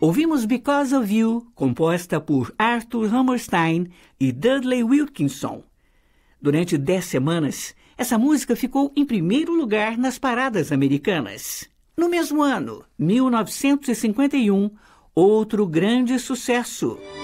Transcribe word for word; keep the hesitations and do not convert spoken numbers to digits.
Ouvimos Because of You, composta por Arthur Hammerstein e Dudley Wilkinson. Durante dez semanas, essa música ficou em primeiro lugar nas paradas americanas. No mesmo ano, mil novecentos e cinquenta e um, outro grande sucesso.